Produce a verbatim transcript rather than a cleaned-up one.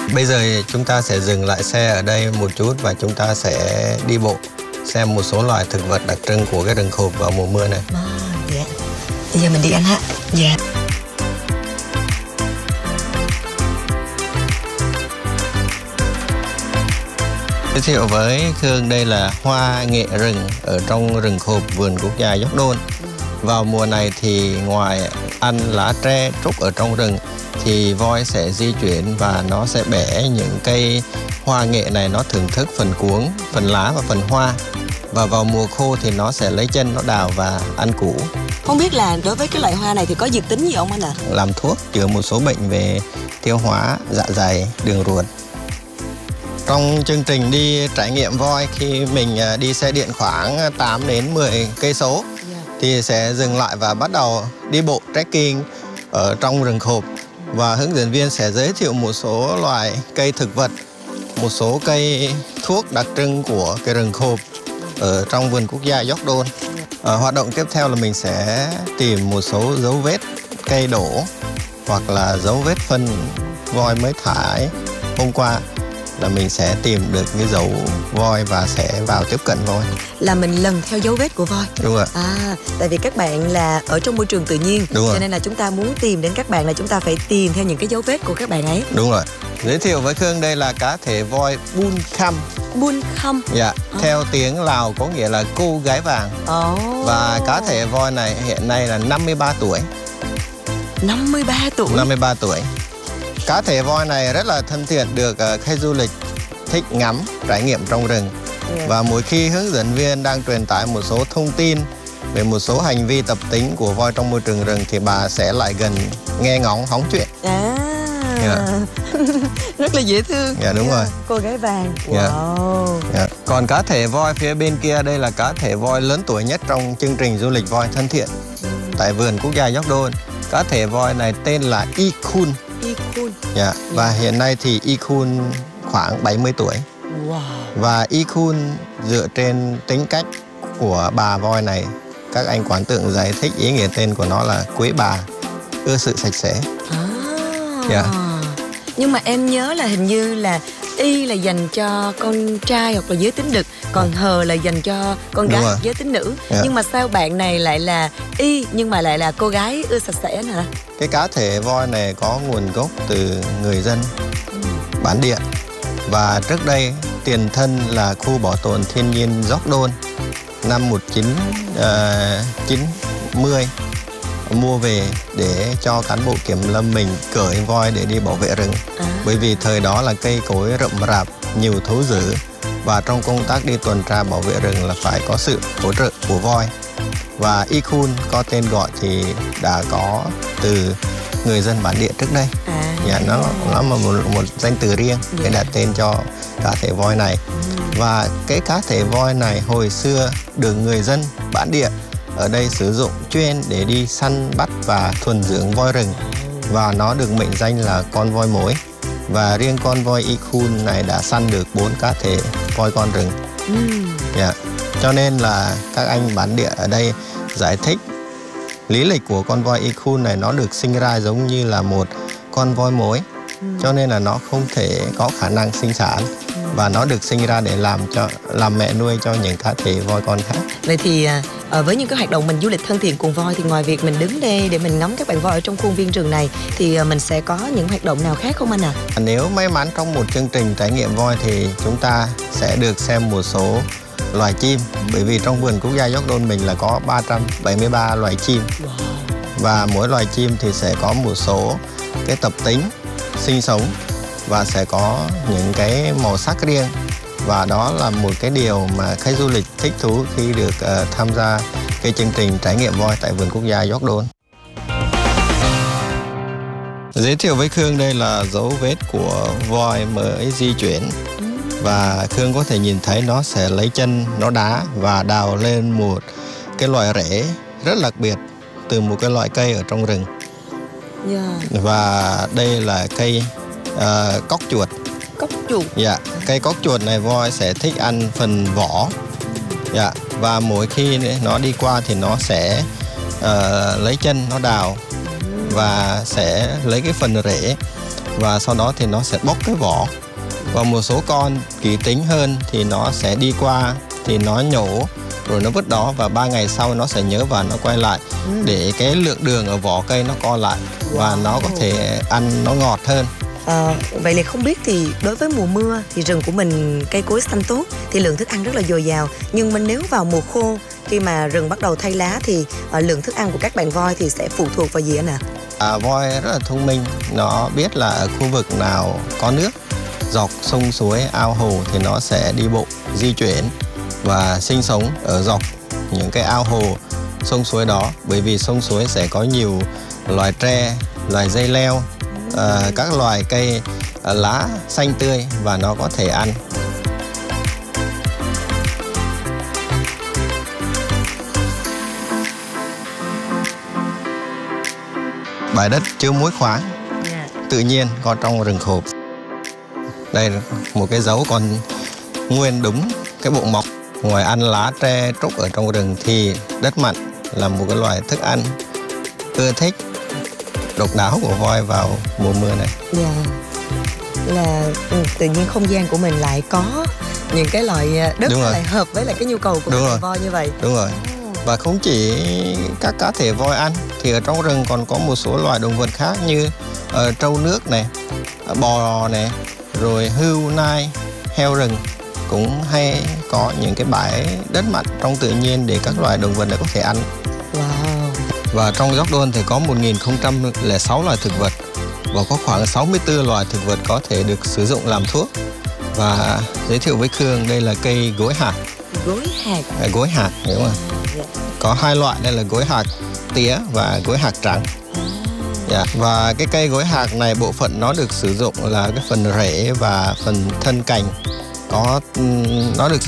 Bây giờ chúng ta sẽ dừng lại xe ở đây một chút và chúng ta sẽ đi bộ xem một số loài thực vật đặc trưng của cái rừng khộp vào mùa mưa này. À, dạ. Bây giờ mình đi anh ha. Dạ. Giới thiệu với Khương, đây là hoa nghệ rừng ở trong rừng khộp vườn quốc gia Gióc Đôn. Vào mùa này thì ngoài ăn lá tre trúc ở trong rừng thì voi sẽ di chuyển và nó sẽ bẻ những cây hoa nghệ này, nó thưởng thức phần cuống, phần lá và phần hoa. Và vào mùa khô thì nó sẽ lấy chân nó đào và ăn củ. Không biết là đối với cái loại hoa này thì có dược tính gì không anh ạ? À? Làm thuốc chữa một số bệnh về tiêu hóa, dạ dày, đường ruột. Trong chương trình đi trải nghiệm voi, khi mình đi xe điện khoảng tám đến mười cây số thì sẽ dừng lại và bắt đầu đi bộ trekking ở trong rừng khộp. Và hướng dẫn viên sẽ giới thiệu một số loài cây thực vật, một số cây thuốc đặc trưng của cái rừng khộp ở trong vườn quốc gia Gióc Đôn. Ở hoạt động tiếp theo là mình sẽ tìm một số dấu vết cây đổ hoặc là dấu vết phân voi mới thải hôm qua, là mình sẽ tìm được cái dấu voi và sẽ vào tiếp cận voi. Là mình lần theo dấu vết của voi. Đúng rồi. À, tại vì các bạn là ở trong môi trường tự nhiên. Đúng rồi. Cho nên là chúng ta muốn tìm đến các bạn là chúng ta phải tìm theo những cái dấu vết của các bạn ấy. Đúng rồi. Giới thiệu với Khương, đây là cá thể voi Bun Kham. Bun Kham. Dạ, à. theo tiếng Lào có nghĩa là cô gái vàng. Oh. Và cá thể voi này hiện nay là năm mươi ba tuổi. năm mươi ba tuổi. năm mươi ba tuổi. Cá thể voi này rất là thân thiện, được uh, khách du lịch thích ngắm, trải nghiệm trong rừng. Yeah. Và mỗi khi hướng dẫn viên đang truyền tải một số thông tin về một số hành vi tập tính của voi trong môi trường rừng thì bà sẽ lại gần nghe ngóng hóng chuyện. À, yeah. Rất là dễ thương. Dạ, yeah, đúng yeah. rồi. Cô gái vàng. Yeah. Wow. Yeah. Còn cá thể voi phía bên kia, đây là cá thể voi lớn tuổi nhất trong chương trình du lịch voi thân thiện tại vườn quốc gia Gióc Đôn. Cá thể voi này tên là Ikun. Ikun. Dạ, yeah. Và yeah. hiện nay thì Ikun khoảng bảy mươi tuổi. Wow. Và Ikun dựa trên tính cách của bà voi này, các anh quán tượng giải thích ý nghĩa tên của nó là quý bà, ưa sự sạch sẽ. À. Yeah. Nhưng mà em nhớ là hình như là Y là dành cho con trai hoặc là giới tính đực, còn Hờ là dành cho con gái giới tính nữ. Yeah. Nhưng mà sao bạn này lại là Y nhưng mà lại là cô gái ưa sạch sẽ hả? Cái cá thể voi này có nguồn gốc từ người dân bản địa. Và trước đây tiền thân là khu bảo tồn thiên nhiên Gióc Đôn. Năm một nghìn chín trăm chín mươi mua về để cho cán bộ kiểm lâm mình cởi voi để đi bảo vệ rừng. À. Bởi vì thời đó là cây cối rậm rạp, nhiều thú dữ, và trong công tác đi tuần tra bảo vệ rừng là phải có sự hỗ trợ của voi. Và Ikun có tên gọi thì đã có từ người dân bản địa trước đây. À. Dạ, nó nó là một, một danh từ riêng để yeah. đặt tên cho cá thể voi này. Ừ. Và cái cá thể voi này hồi xưa được người dân bản địa ở đây sử dụng chuyên để đi săn bắt và thuần dưỡng voi rừng, và nó được mệnh danh là con voi mối. Và riêng con voi Ikun này đã săn được bốn cá thể voi con rừng. Ừ. Yeah. Cho nên là các anh bản địa ở đây giải thích lý lịch của con voi Ikun này, nó được sinh ra giống như là một con voi mối. Ừ. Cho nên là nó không thể có khả năng sinh sản. Ừ. Và nó được sinh ra để làm cho làm mẹ nuôi cho những cá thể voi con khác. Vậy thì à, với những cái hoạt động mình du lịch thân thiện cùng voi thì ngoài việc mình đứng đây để mình ngắm các bạn voi ở trong khuôn viên rừng này thì à, mình sẽ có những hoạt động nào khác không anh ạ? À? Nếu may mắn trong một chương trình trải nghiệm voi thì chúng ta sẽ được xem một số loài chim. Bởi vì trong vườn quốc gia Gióc Đôn mình là có ba trăm bảy mươi ba loài chim. Wow. Và mỗi loài chim thì sẽ có một số cái tập tính sinh sống và sẽ có những cái màu sắc riêng. Và đó là một cái điều mà khách du lịch thích thú khi được uh, tham gia cái chương trình trải nghiệm voi tại vườn quốc gia Gióc Đôn. Giới thiệu với Khương, đây là dấu vết của voi mới di chuyển. Và Khương có thể nhìn thấy nó sẽ lấy chân nó đá và đào lên một cái loại rễ rất đặc biệt từ một cái loại cây ở trong rừng. Yeah. Và đây là cây uh, cóc chuột. Cóc chuột. Dạ, cây cóc chuột này voi sẽ thích ăn phần vỏ. Dạ, và mỗi khi nó đi qua thì nó sẽ uh, lấy chân nó đào và sẽ lấy cái phần rễ và sau đó thì nó sẽ bóc cái vỏ. Và một số con kỹ tính hơn thì nó sẽ đi qua thì nó nhổ rồi nó vứt đó, và ba ngày sau nó sẽ nhớ và nó quay lại ừ. để cái lượng đường ở vỏ cây nó co lại wow. và nó có thể ăn nó ngọt hơn. À, vậy là không biết thì đối với mùa mưa thì rừng của mình cây cối xanh tốt thì lượng thức ăn rất là dồi dào, nhưng mà nếu vào mùa khô khi mà rừng bắt đầu thay lá thì uh, lượng thức ăn của các bạn voi thì sẽ phụ thuộc vào gì anh ạ? À, voi rất là thông minh, nó biết là ở khu vực nào có nước, dọc sông suối, ao hồ thì nó sẽ đi bộ, di chuyển và sinh sống ở dọc những cái ao hồ, sông suối đó. Bởi vì sông suối sẽ có nhiều loài tre, loài dây leo, à, các loài cây à, lá xanh tươi và nó có thể ăn. Bãi đất chứa muối khoáng tự nhiên có trong rừng khộp. Đây là một cái dấu còn nguyên đúng cái bộ mọc. Ngoài ăn lá tre trúc ở trong rừng thì đất mặn là một cái loài thức ăn ưa thích, độc đáo của voi vào mùa mưa này. Dạ, là ừ, tự nhiên không gian của mình lại có những cái loại đất lại hợp với lại cái nhu cầu của các voi như vậy. Đúng rồi. Và không chỉ các cá thể voi ăn thì ở trong rừng còn có một số loài động vật khác như uh, trâu nước này, bò này, rồi hươu nai, heo rừng cũng hay có những cái bãi đất mặn trong tự nhiên để các loài động vật này có thể ăn. Wow. Và trong Jordan thì có một nghìn không trăm lẻ sáu loài thực vật và có khoảng sáu mươi tư loài thực vật có thể được sử dụng làm thuốc. Và giới thiệu với Khương, đây là cây gối hạt. Gối hạt. À, gối hạt, đúng không? Yeah. Có hai loại, đây là gối hạt tía và gối hạt trắng. Yeah. Và cái cây gối hạt này bộ phận nó được sử dụng là cái phần rễ và phần thân cành. Có nó được